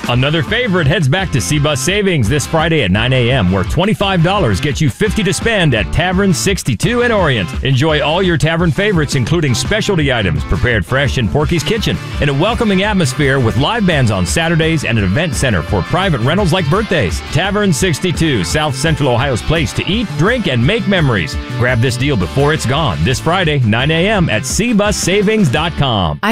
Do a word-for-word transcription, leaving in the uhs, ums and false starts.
Another favorite heads back to C-Bus Savings this Friday at nine a.m., where twenty-five dollars gets you fifty dollars to spend at Tavern sixty-two in Orient. Enjoy all your tavern favorites, including specialty items prepared fresh in Porky's Kitchen, in a welcoming atmosphere with live bands on Saturdays and an event center for private rentals like birthdays. Tavern sixty-two, South Central Ohio's place to eat, drink, and make memories. Grab this deal before it's gone this Friday, nine a.m. at C bus savings dot com.